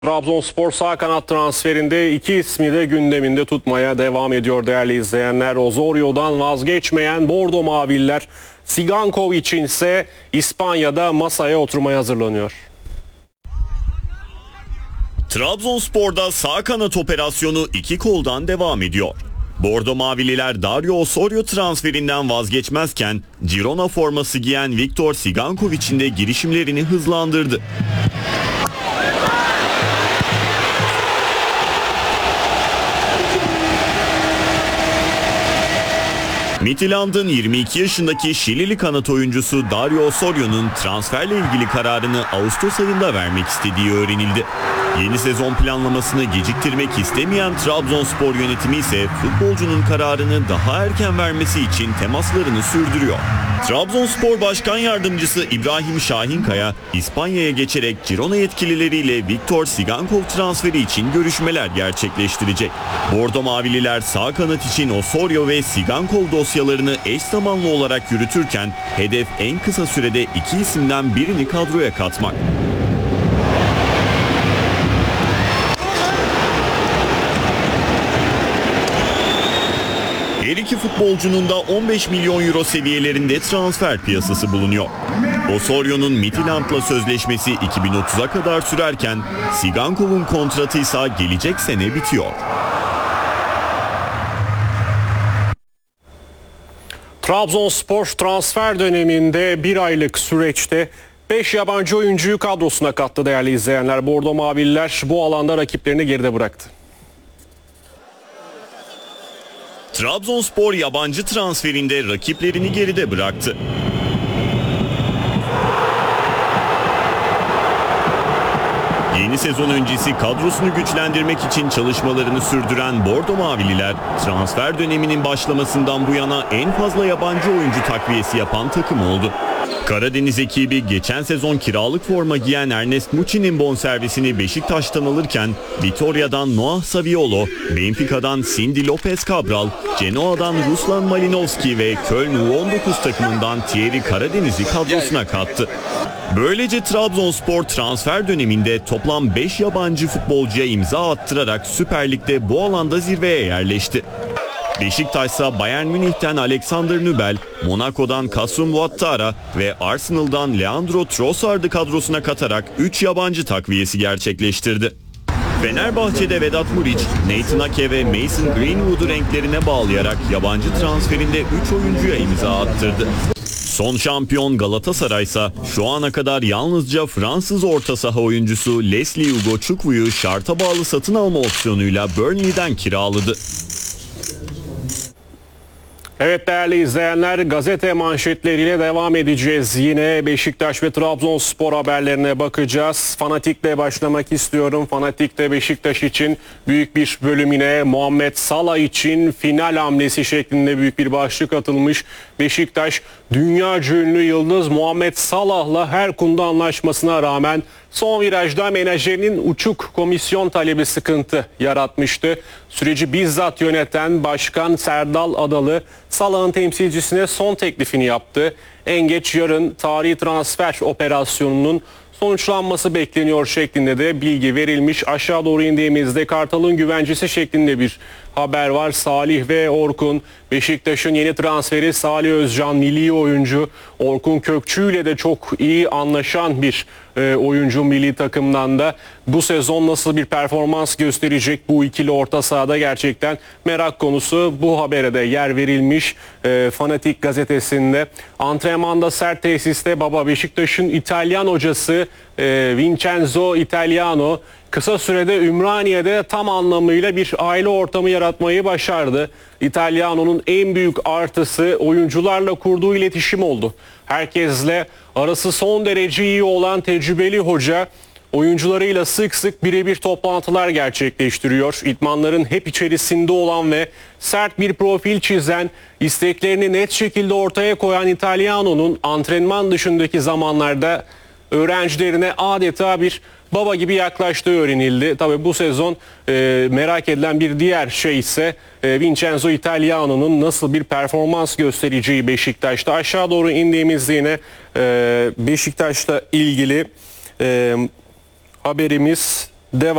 Trabzonspor sağ kanat transferinde iki ismi de gündeminde tutmaya devam ediyor değerli izleyenler. Osorio'dan vazgeçmeyen Bordo Mavililer, Sigankovic ise İspanya'da masaya oturmaya hazırlanıyor. Trabzonspor'da sağ kanat operasyonu iki koldan devam ediyor. Bordo Mavililer Dario Osorio transferinden vazgeçmezken Girona forması giyen Viktor Sigankovic'in de girişimlerini hızlandırdı. Midtjylland'ın 22 yaşındaki Şilili kanat oyuncusu Dario Osorio'nun transferle ilgili kararını Ağustos ayında vermek istediği öğrenildi. Yeni sezon planlamasını geciktirmek istemeyen Trabzonspor yönetimi ise futbolcunun kararını daha erken vermesi için temaslarını sürdürüyor. Trabzonspor Başkan Yardımcısı İbrahim Şahinkaya, İspanya'ya geçerek Girona yetkilileriyle Viktor Sigankov transferi için görüşmeler gerçekleştirecek. Bordo Mavililer sağ kanat için Osorio ve Sigankov dosyalarını eş zamanlı olarak yürütürken hedef en kısa sürede iki isimden birini kadroya katmak. Her iki futbolcunun da 15 milyon euro seviyelerinde transfer piyasası bulunuyor. Osorio'nun Midtjylland'la sözleşmesi 2030'a kadar sürerken Sigankov'un kontratı ise gelecek sene bitiyor. Trabzonspor transfer döneminde bir aylık süreçte 5 yabancı oyuncuyu kadrosuna kattı değerli izleyenler. Bordo Mavililer bu alanda rakiplerini geride bıraktı. Trabzonspor yabancı transferinde rakiplerini geride bıraktı. Yeni sezon öncesi kadrosunu güçlendirmek için çalışmalarını sürdüren Bordo Mavililer, transfer döneminin başlamasından bu yana en fazla yabancı oyuncu takviyesi yapan takım oldu. Karadeniz ekibi geçen sezon kiralık forma giyen Ernest Muçi'nin bonservisini Beşiktaş'tan alırken Vitoria'dan Noah Saviolo, Benfica'dan Cindy Lopez Cabral, Genoa'dan Ruslan Malinovski ve Köln U19 takımından Thierry Karadeniz'i kadrosuna kattı. Böylece Trabzonspor transfer döneminde toplam 5 yabancı futbolcuya imza attırarak Süper Lig'de bu alanda zirveye yerleşti. Beşiktaş ise Bayern Münih'ten Alexander Nübel, Monaco'dan Kasım Ouattara ve Arsenal'dan Leandro Trossard'ı kadrosuna katarak 3 yabancı takviyesi gerçekleştirdi. Fenerbahçe'de Vedat Muriç, Nathan Ake ve Mason Greenwood'u renklerine bağlayarak yabancı transferinde 3 oyuncuya imza attırdı. Son şampiyon Galatasaray ise şu ana kadar yalnızca Fransız orta saha oyuncusu Leslie Ugo Chukwu şarta bağlı satın alma opsiyonuyla Burnley'den kiraladı. Evet değerli izleyenler, gazete manşetleriyle devam edeceğiz. Yine Beşiktaş ve Trabzonspor haberlerine bakacağız. Fanatik'le başlamak istiyorum. Fanatik'te Beşiktaş için büyük bir bölümüne Muhammed Salah için final hamlesi şeklinde büyük bir başlık atılmış. Beşiktaş dünyaca ünlü yıldız Muhammed Salah'la her konuda anlaşmasına rağmen son virajda menajerinin uçuk komisyon talebi sıkıntı yaratmıştı. Süreci bizzat yöneten Başkan Serdal Adalı Salah'ın temsilcisine son teklifini yaptı. En geç yarın tarihi transfer operasyonunun sonuçlanması bekleniyor şeklinde de bilgi verilmiş. Aşağı doğru indiğimizde Kartal'ın güvencesi şeklinde bir haber var. Salih ve Orkun, Beşiktaş'ın yeni transferi Salih Özcan, milli oyuncu. Orkun Kökçü ile de çok iyi anlaşan bir oyuncu milli takımdan da. Bu sezon nasıl bir performans gösterecek bu ikili orta sahada gerçekten merak konusu. Bu habere de yer verilmiş Fanatik gazetesinde. Antrenmanda sert tesiste baba Beşiktaş'ın İtalyan hocası Vincenzo Italiano kısa sürede Ümraniye'de tam anlamıyla bir aile ortamı yaratmayı başardı. Italiano'nun en büyük artısı oyuncularla kurduğu iletişim oldu. Herkesle arası son derece iyi olan tecrübeli hoca oyuncularıyla sık sık birebir toplantılar gerçekleştiriyor. İdmanların hep içerisinde olan ve sert bir profil çizen, isteklerini net şekilde ortaya koyan Italiano'nun antrenman dışındaki zamanlarda öğrencilerine adeta bir baba gibi yaklaştığı öğrenildi. Tabii bu sezon merak edilen bir diğer şey ise Vincenzo Italiano'nun nasıl bir performans göstereceği Beşiktaş'ta. Aşağı doğru indiğimizde yine Beşiktaş'la ilgili haberimiz devam